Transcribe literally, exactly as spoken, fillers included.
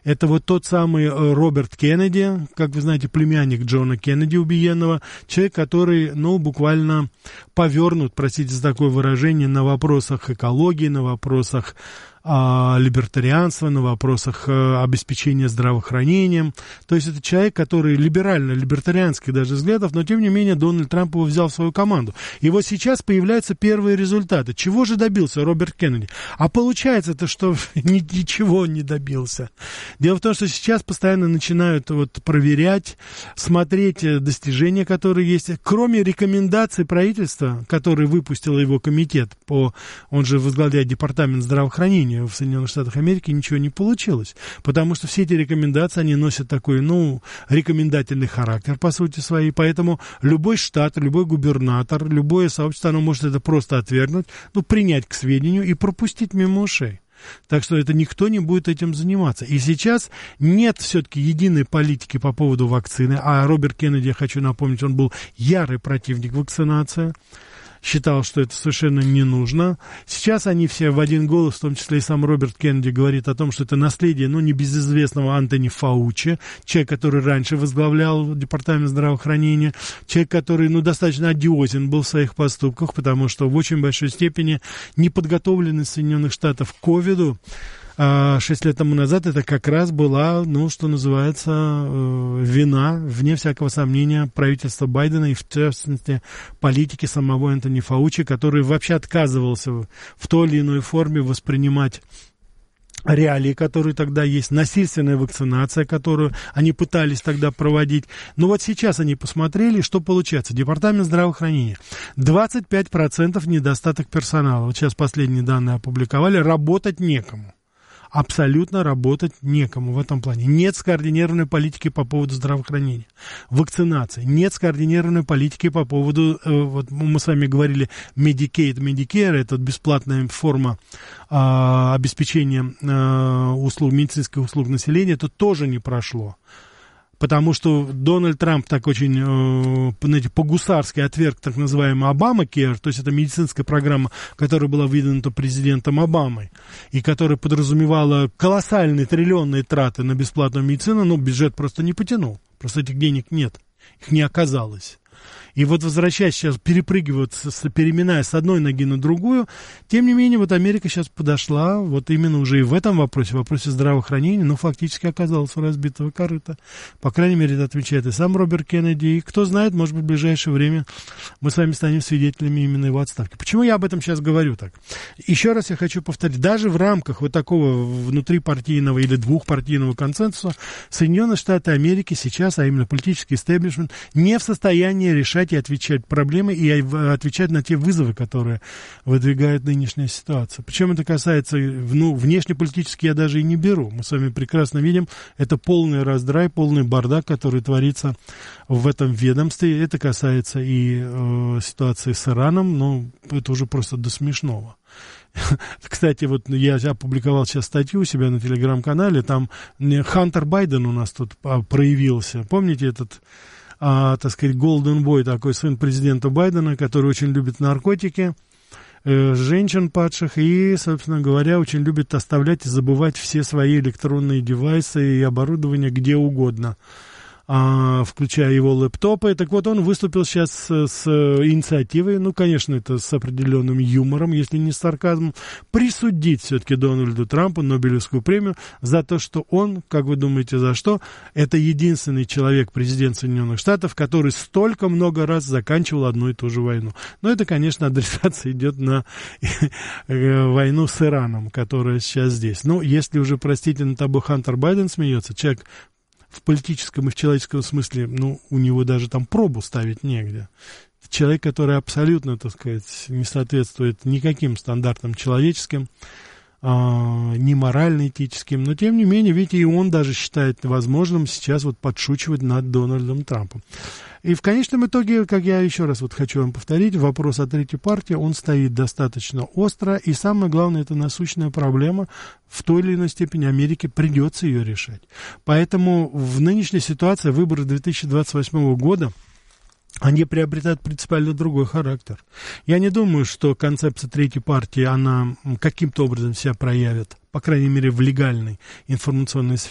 Это вот тот самый Роберт Кеннеди, как вы знаете, племянник Джона Кеннеди убиенного, человек, который, ну, буквально повернут, простите за такое выражение, на вопросах экологии, на вопросах а, либертарианства, на вопросах а, обеспечения здравоохранением. То есть это человек, который либерально-либертарианских даже взглядов, но тем не менее Дональд Трамп его взял в свою команду. И вот сейчас появляются первые результаты. Чего же добился Роберт Кеннеди? А получается-то, что ничего он не добился. Дело в том, что сейчас постоянно начинают вот проверять, смотреть достижения, которые есть. Кроме рекомендаций правительства, которые выпустил его комитет, по, он же возглавляет департамент здравоохранения в Соединенных Штатах Америки, ничего не получилось. Потому что все эти рекомендации, они носят такой, ну, рекомендательный характер, по сути своей. Поэтому любой штат, любой губернатор, любое сообщество, оно может это просто отвергнуть, ну, принять к сведению и пропустить мимо ушей. Так что это никто не будет этим заниматься. И сейчас нет все-таки единой политики по поводу вакцины. А Роберт Кеннеди, я хочу напомнить, он был ярый противник вакцинации. Считал, что это совершенно не нужно. Сейчас они все в один голос, в том числе и сам Роберт Кеннеди, говорит о том, что это наследие, ну, небезызвестного Антони Фаучи, человек, который раньше возглавлял департамент здравоохранения, человек, который, ну, достаточно одиозен был в своих поступках, потому что в очень большой степени неподготовленность Соединенных Штатов к ковиду шесть лет тому назад это как раз была, ну, что называется, вина, вне всякого сомнения, правительства Байдена и, в частности, политики самого Антони Фаучи, который вообще отказывался в той или иной форме воспринимать реалии, которые тогда есть, насильственная вакцинация, которую они пытались тогда проводить. Но вот сейчас они посмотрели, что получается. Департамент здравоохранения. двадцать пять процентов недостаток персонала. Вот сейчас последние данные опубликовали. Работать некому. Абсолютно работать некому в этом плане. Нет скоординированной политики по поводу здравоохранения, вакцинации. Нет скоординированной политики по поводу, э, вот мы с вами говорили, Medicaid, Medicare, это бесплатная форма э, обеспечения э, услуг, медицинских услуг населения, это тоже не прошло. Потому что Дональд Трамп так очень, э, знаете, по-гусарски отверг так называемый Обама-кер, то есть это медицинская программа, которая была выдвинута президентом Обамой, и которая подразумевала колоссальные триллионные траты на бесплатную медицину, но бюджет просто не потянул, просто этих денег нет, их не оказалось. И вот возвращаясь сейчас, перепрыгивают, переминая с одной ноги на другую, тем не менее, вот Америка сейчас подошла, вот именно уже и в этом вопросе, в вопросе здравоохранения, но фактически оказалась у разбитого корыта. По крайней мере, это отмечает и сам Роберт Кеннеди, и кто знает, может быть, в ближайшее время мы с вами станем свидетелями именно его отставки. Почему я об этом сейчас говорю так? Еще раз я хочу повторить, даже в рамках вот такого внутрипартийного или двухпартийного консенсуса Соединенные Штаты Америки сейчас, а именно политический истеблишмент, не в состоянии решать и отвечать проблемы, и отвечать на те вызовы, которые выдвигает нынешняя ситуация. Причем это касается, ну, внешнеполитически я даже и не беру. Мы с вами прекрасно видим, это полный раздрай, полный бардак, который творится в этом ведомстве. Это касается и э, ситуации с Ираном, но это уже просто до смешного. Кстати, вот я опубликовал сейчас статью у себя на телеграм-канале, там Хантер Байден у нас тут проявился. Помните этот... А, так сказать, Golden Boy, такой сын президента Байдена, который очень любит наркотики, э, женщин падших и, собственно говоря, очень любит оставлять и забывать все свои электронные девайсы и оборудование где угодно, а, включая его лэптопы. Так вот, он выступил сейчас с, с инициативой, ну, конечно, это с определенным юмором, если не с сарказмом, присудить все-таки Дональду Трампу Нобелевскую премию за то, что он, как вы думаете, за что, это единственный человек, президент Соединенных Штатов, который столько много раз заканчивал одну и ту же войну. Но это, конечно, адресация идет на войну с Ираном, которая сейчас здесь. Ну, если уже, простите, над тобой Хантер Байден смеется, человек в политическом и в человеческом смысле, ну, у него даже там пробу ставить негде. Человек, который абсолютно, так сказать, не соответствует никаким стандартам человеческим, а, ни морально-этическим, но, тем не менее, видите, и он даже считает возможным сейчас вот подшучивать над Дональдом Трампом. И в конечном итоге, как я еще раз вот хочу вам повторить, вопрос о третьей партии, он стоит достаточно остро, и самое главное, это насущная проблема, в той или иной степени Америке придется ее решать. Поэтому в нынешней ситуации выборы две тысячи двадцать восьмого года, они приобретают принципиально другой характер. Я не думаю, что концепция третьей партии, она каким-то образом себя проявит, по крайней мере, в легальной информационной сфере.